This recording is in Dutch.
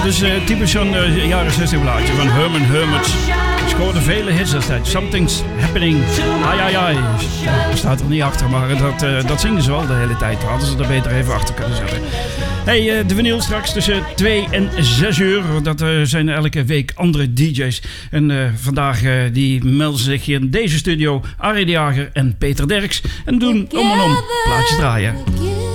Dus typisch zo'n jaren 60 blaadje van Herman Hermits. Scoorde vele hits destijds. Something's happening. Ai, ai, ai. Staat er niet achter, maar dat zingen ze wel de hele tijd. Hadden ze er beter even achter kunnen zetten. Hey, de vinyl straks tussen 2 en 6 uur. Dat zijn elke week andere DJ's. En vandaag die melden zich hier in deze studio. Arie de Jager en Peter Derks. En doen om en om plaatjes draaien.